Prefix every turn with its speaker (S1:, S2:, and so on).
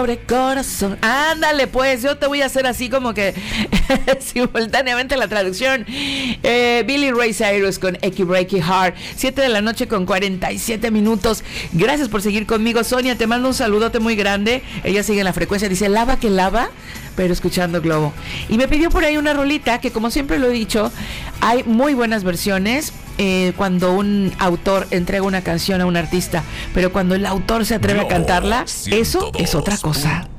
S1: Pobre corazón. Ándale, pues, yo te voy a hacer así como que simultáneamente la traducción. Billy Ray Cyrus con Eki Breaky Heart. 7 de la noche con 47 minutos. Gracias por seguir conmigo, Sonia. Te mando un saludote muy grande. Ella sigue en la frecuencia, dice lava que lava, pero escuchando Globo. Y me pidió por ahí una rolita que, como siempre lo he dicho, hay muy buenas versiones. Cuando un autor entrega una canción a un artista, pero cuando el autor se atreve a cantarla, eso es otra cosa.